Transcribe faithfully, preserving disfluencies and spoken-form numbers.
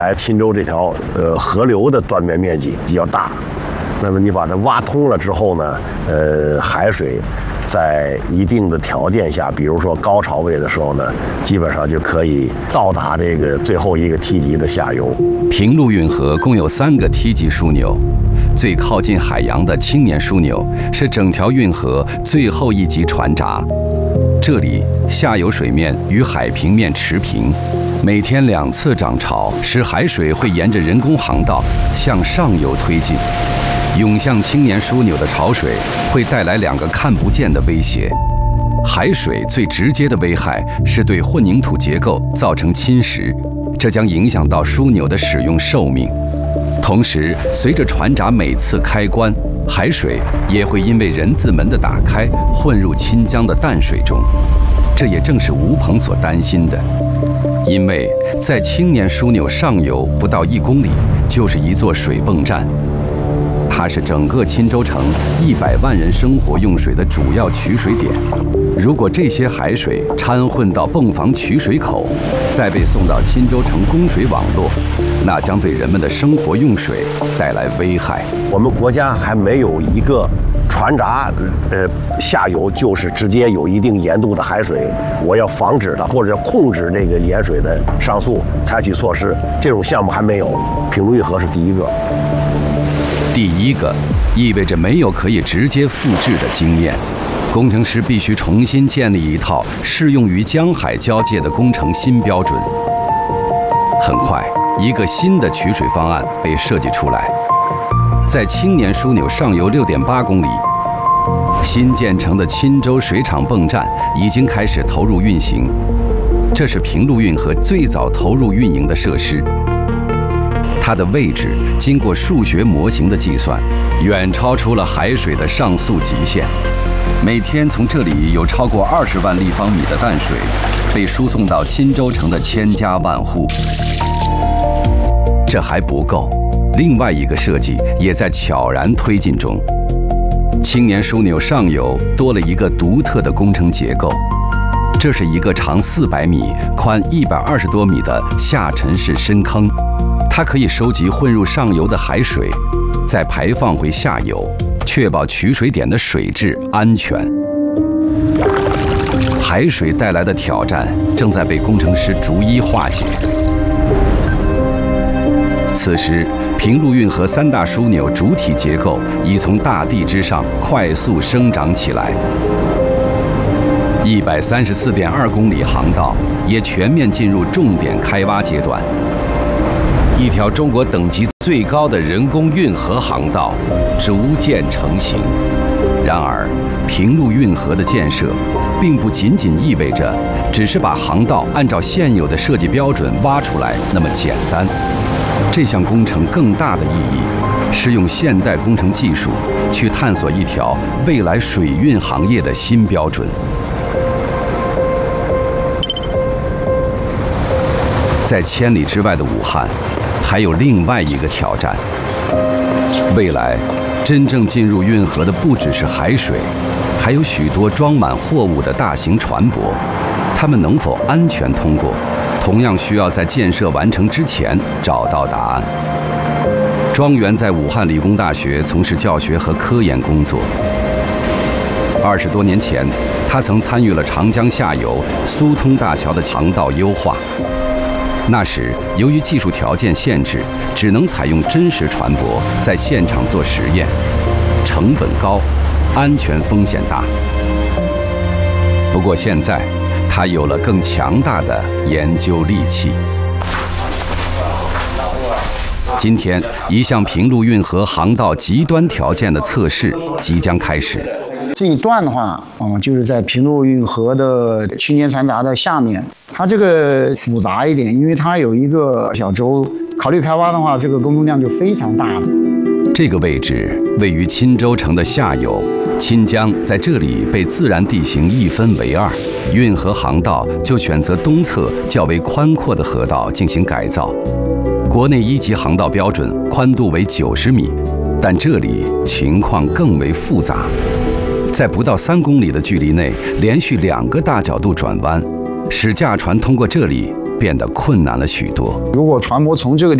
来钦州这条呃河流的断面面积比较大，那么你把它挖通了之后呢，呃，海水在一定的条件下，比如说高潮位的时候呢，基本上就可以到达这个最后一个梯级的下游。 平陆运河共有三个梯级枢纽，最靠近海洋的青年枢纽是整条运河最后一级船闸，这里下游水面与海平面持平。每天两次涨潮，使海水会沿着人工航道向上游推进。涌向青年枢纽的潮水会带来两个看不见的威胁。海水最直接的危害是对混凝土结构造成侵蚀，这将影响到枢纽的使用寿命。同时，随着船闸每次开关，海水也会因为人字门的打开混入清江的淡水中。这也正是吴鹏所担心的。因为在青年枢纽上游不到一公里就是一座水泵站，它是整个钦州城一百万人生活用水的主要取水点。如果这些海水掺混到泵房取水口，再被送到钦州城供水网络，那将对人们的生活用水带来危害。 我们国家还没有一个船闸，呃，下游就是直接有一定盐度的海水，我要防止它或者要控制这个盐水的上溯，采取措施。这种项目还没有，平陆运河是第一个。 第一个意味着没有可以直接复制的经验，工程师必须重新建立一套适用于江海交界的工程新标准。很快，一个新的取水方案被设计出来。在青年枢纽上游六点八公里，新建成的钦州水厂泵站已经开始投入运行。这是平陆运河最早投入运营的设施。它的位置经过数学模型的计算，远超出了海水的上溯极限。每天从这里有超过二十万立方米的淡水被输送到钦州城的千家万户。这还不够，另外一个设计也在悄然推进中。青年枢纽上游多了一个独特的工程结构，这是一个长四百米、宽一百二十多米的下沉式深坑。它可以收集混入上游的海水，再排放回下游，确保取水点的水质安全。海水带来的挑战正在被工程师逐一化解。此时，平陆运河三大枢纽主体结构已从大地之上快速生长起来。一百三十四点二公里航道也全面进入重点开挖阶段。一条中国等级最高的人工运河航道逐渐成型。然而，平陆运河的建设，并不仅仅意味着只是把航道按照现有的设计标准挖出来那么简单。这项工程更大的意义，是用现代工程技术去探索一条未来水运行业的新标准。在千里之外的武汉，还有另外一个挑战。未来，真正进入运河的不只是海水，还有许多装满货物的大型船舶，它们能否安全通过，同样需要在建设完成之前找到答案。庄园在武汉理工大学从事教学和科研工作。二十多年前，他曾参与了长江下游苏通大桥的航道优化。那时，由于技术条件限制，只能采用真实船舶在现场做实验，成本高，安全风险大。不过现在，他有了更强大的研究利器。今天，一项平陆运河航道极端条件的测试即将开始。 这一段的话，嗯，就是在平陆运河的青年船闸的下面，它这个复杂一点，因为它有一个小洲，考虑开挖的话，这个工作量就非常大了。 这个位置位于钦州城的下游，钦江在这里被自然地形一分为二，运河航道就选择东侧较为宽阔的河道进行改造。国内一级航道标准宽度为九十米，但这里情况更为复杂。在不到三公里的距离内，连续两个大角度转弯，使驾船通过这里变得困难了许多。 如果船舶从这个